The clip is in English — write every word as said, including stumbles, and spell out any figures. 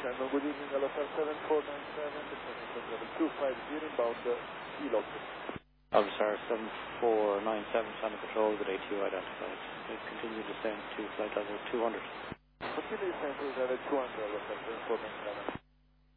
Shannon, good evening, Alpha seven four nine seven, descending from level two five zero, inbound uh, E-log. Alpha seven four nine seven, Channel Control, good A two identified. Please continue descent to flight level two hundred. Continue descent to level two hundred, Alpha seven four nine seven.